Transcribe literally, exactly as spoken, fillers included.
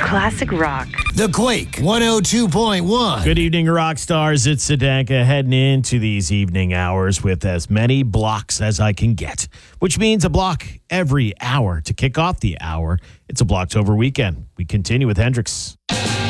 Classic rock. The Quake one oh two point one. Good evening, rock stars. It's Sadanka heading into these evening hours with as many blocks as I can get, which means a block every hour to kick off the hour. It's a Blocktober weekend. We continue with Hendrix.